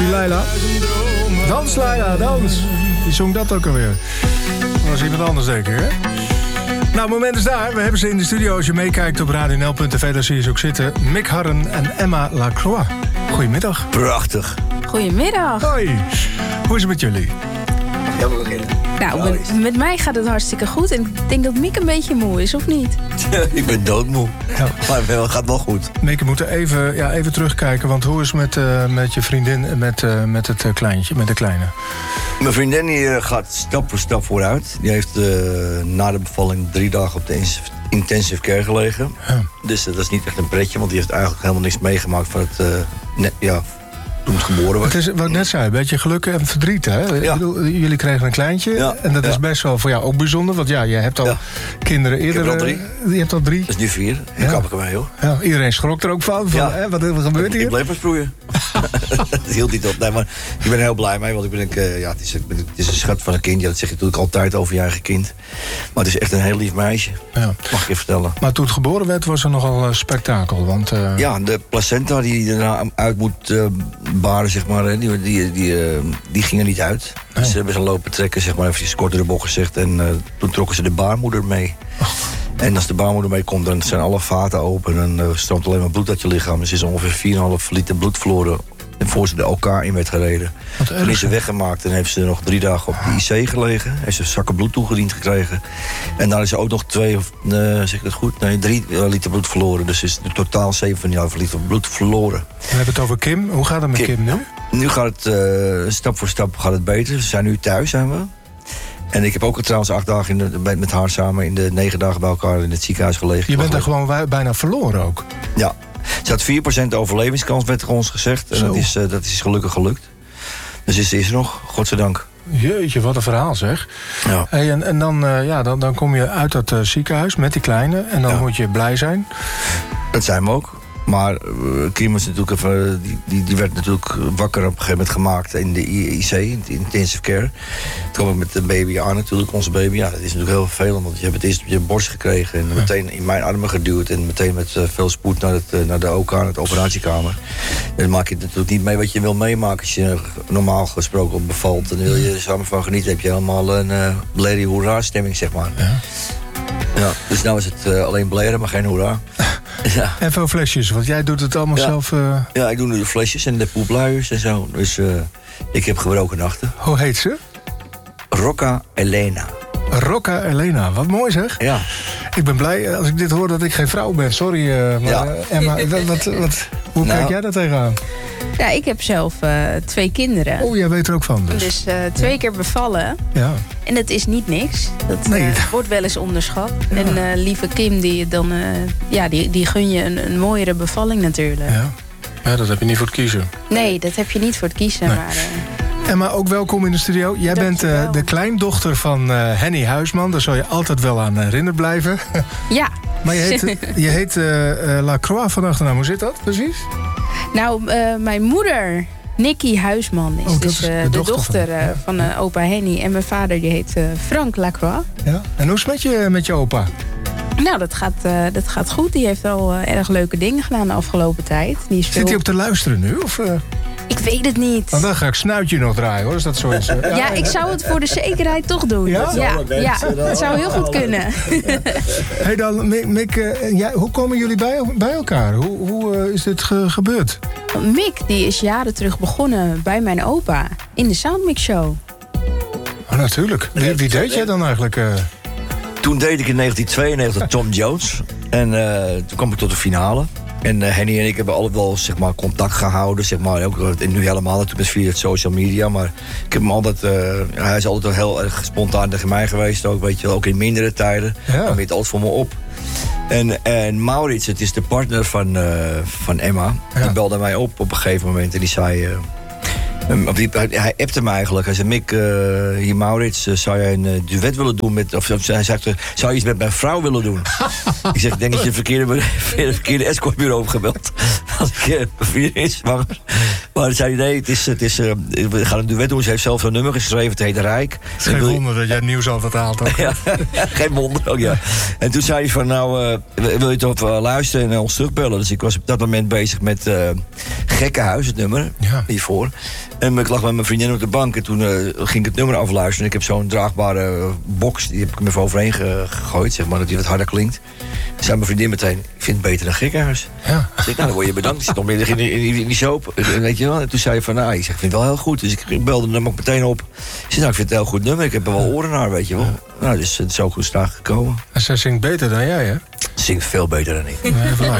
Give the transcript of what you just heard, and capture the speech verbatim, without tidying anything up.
Die Laila. Dans, Laila, dans. Die zong dat ook alweer. Dat was iemand anders, denk ik, hè? Nou, het moment is daar. We hebben ze in de studio. Als je meekijkt op radio n l punt t v, daar zie je ze ook zitten. Mick Harren en Emma Lacroix. Goedemiddag. Prachtig. Goedemiddag. Hoi. Hoe is het met jullie? Ja, we beginnen. Nou, met, met mij gaat het hartstikke goed. En ik denk dat Mick een beetje moe is, of niet? Ik ben doodmoe. Ja. Maar het gaat wel goed. Mick, we moeten even, ja, even terugkijken. Want hoe is het met, uh, met je vriendin en met, uh, met het uh, kleintje, met de kleine? Mijn vriendin die, uh, gaat stap voor stap vooruit. Die heeft uh, na de bevalling drie dagen op de intensive care gelegen. Ja. Dus uh, dat is niet echt een pretje. Want die heeft eigenlijk helemaal niks meegemaakt van het... Uh, net, ja, toen het geboren was. Het is wat ik net zei, een beetje geluk en verdriet, hè? Ja. Ik bedoel, jullie kregen een kleintje. Ja. En dat ja. is best wel voor jou ook bijzonder. Want ja, je hebt al ja. kinderen eerder... Ik heb al drie. Je hebt al drie. Dat is nu vier. Dan ja. kap ik ermee, hoor. Ja, iedereen schrok er ook van. van ja. hè, wat er gebeurt hier? Ik bleef maar sproeien. Dat hield niet op. Nee, maar ik ben er heel blij mee. Want ik ben, uh, ja, het, is, het is een schat van een kind. Ja, dat zeg je natuurlijk altijd over je eigen kind. Maar het is echt een heel lief meisje. Ja. Mag ik je vertellen. Maar toen het geboren werd, was er nogal uh, spektakel. Want, uh... ja, de placenta die daarna uit moet uh, baren, zeg maar... Die, die, die, uh, die ging er niet uit. Nee. Dus ze hebben ze lopen trekken, zeg maar, even kort door de bocht gezegd. En uh, toen trokken ze de baarmoeder mee. Oh. En als de baarmoeder meekomt, dan zijn alle vaten open. En dan uh, stroomt alleen maar bloed uit je lichaam. Dus er is ongeveer vier komma vijf liter bloed verloren. En voor ze de elkaar in werd gereden. Toen is ze weggemaakt en heeft ze nog drie dagen op de I C gelegen. Heeft ze zakken bloed toegediend gekregen. En daar is ze ook nog twee, of uh, zeg ik dat goed? Nee, drie liter bloed verloren. Dus is in totaal zeven komma vijf liter bloed verloren. We hebben het over Kim. Hoe gaat het met Kim, Kim nu? Nu gaat het uh, stap voor stap gaat het beter. We zijn nu thuis, zijn we. En ik heb ook trouwens acht dagen in de, met haar samen in de negen dagen bij elkaar in het ziekenhuis gelegen. Je bent er gewoon bijna verloren ook. Ja. Ze had vier procent overlevingskans, werd er ons gezegd. En dat is, uh, dat is gelukkig gelukt. Dus is, is er nog, godzijdank. Jeetje, wat een verhaal zeg. Ja. Hey, en en dan, uh, ja, dan, dan kom je uit dat uh, ziekenhuis met die kleine. En dan ja. moet je blij zijn. Dat zijn we ook. Maar uh, Kim was natuurlijk even, die, die, die werd natuurlijk wakker op een gegeven moment gemaakt in de I C, in de intensive care. Toen kwam ik met de baby aan natuurlijk, onze baby. Ja, dat is natuurlijk heel vervelend, want je hebt het eerst op je borst gekregen en ja. meteen in mijn armen geduwd en meteen met uh, veel spoed naar, het, uh, naar de O K, naar de operatiekamer. En dan maak je het natuurlijk niet mee wat je wil meemaken als je normaal gesproken op bevalt. En dan wil je er samen van genieten, heb je helemaal een uh, Lady Hoera stemming, zeg maar. Ja. Ja, dus nou is het uh, alleen blaren, maar geen hoera. Ja. En veel flesjes, want jij doet het allemaal ja. zelf... Uh... Ja, ik doe nu de flesjes en de poepluiers en zo. Dus uh, ik heb gebroken nachten. Hoe heet ze? Rocca Elena. Rocca Elena, wat mooi zeg. Ja. Ik ben blij als ik dit hoor dat ik geen vrouw ben. Sorry, uh, maar ja. uh, Emma, wat, wat, wat, hoe nou. kijk jij daar tegenaan? Ja, ik heb zelf uh, twee kinderen. Oh, jij weet er ook van dus. Dus uh, twee ja. keer bevallen. Ja. En dat is niet niks. Dat nee. uh, wordt wel eens onderschat. Ja. En uh, lieve Kim, die, dan, uh, ja, die, die gun je een, een mooiere bevalling natuurlijk. Ja. ja, dat heb je niet voor het kiezen. Nee, dat heb je niet voor het kiezen. Nee. Maar, uh, Emma, ook welkom in de studio. Jij bent uh, de kleindochter van uh, Henny Huisman. Daar zal je altijd wel aan herinnerd blijven. Ja. Maar je heet, je heet uh, uh, Lacroix van achternaam. Hoe zit dat precies? Nou, uh, mijn moeder, Nicky Huisman, is, oh, dus uh, de, de dochter, dochter van, uh, ja. van uh, opa Henny. En mijn vader die heet uh, Frank Lacroix. Ja. En hoe is het met je, met je opa? Nou, dat gaat, uh, dat gaat goed. Die heeft al uh, erg leuke dingen gedaan de afgelopen tijd. Die is Zit veel... hij op te luisteren nu? Of, uh... Ik weet het niet. Nou, dan ga ik snuitje nog draaien, hoor. Is dat zo is? Ja, ja, ik zou het voor de zekerheid toch doen. Ja? Ja, ja, dat zou heel goed kunnen. Hey dan, Mick, uh, jij, hoe komen jullie bij, bij elkaar? Hoe, hoe uh, is dit ge- gebeurd? Mick, die is jaren terug begonnen bij mijn opa in de Soundmix Show. Oh, natuurlijk. Wie, wie deed jij dan eigenlijk? Uh... Toen deed ik in negentien tweeënnegentig Tom Jones. En uh, toen kwam ik tot de finale. En uh, Henny en ik hebben altijd wel zeg maar, contact gehouden. Zeg maar, ook, en nu helemaal natuurlijk via het social media. Maar ik heb hem altijd, uh, hij is altijd wel heel erg spontaan tegen mij geweest. Ook, weet je, ook in mindere tijden. Ja. Hij weet altijd voor me op. En, en Maurits, het is de partner van, uh, van Emma. Ja. Die belde mij op op een gegeven moment. En die zei... Uh, Um, die, hij appte me eigenlijk. Hij zei, Mick, uh, hier Maurits, uh, zou jij een uh, duet willen doen met... Of hij zei, zou je iets met mijn vrouw willen doen? Ik zeg, ik denk dat je het verkeerde, verkeerde escortbureau hebt gebeld. Als ik uh, vier is zwanger. Maar dan zei hij, nee, het is, het is, uh, we gaan een duet doen. Ze heeft zelf een nummer geschreven, het heet Rijk. Het is geen wonder dat jij het nieuws al vertaalt ook. Ja, geen wonder ook, ja. En toen zei hij van, nou, uh, wil je toch uh, luisteren en ons terugbellen? Dus ik was op dat moment bezig met uh, Gekkenhuis, het nummer, ja. hiervoor. En ik lag met mijn vriendin op de bank en toen uh, ging ik het nummer afluisteren. Ik heb zo'n draagbare uh, box, die heb ik me even overheen ge- gegooid, zeg maar, dat die wat harder klinkt. Toen zei mijn vriendin meteen, ik vind het beter dan Gekkenhuis. Ja. Dus ik, nou, dan word je bedankt. Ik zit nog middag in die, in, die, in die soap. Weet je wel? En toen zei hij van, nou, ik zeg, ik vind het wel heel goed. Dus ik belde hem ook meteen op. Ik zei, nou, ik vind het een heel goed nummer. Ik heb er wel oren naar, weet je wel. Nou, dus het is ook goed straks gekomen. En zij zingt beter dan jij, hè? Ze zingt veel beter dan ik. Nee, even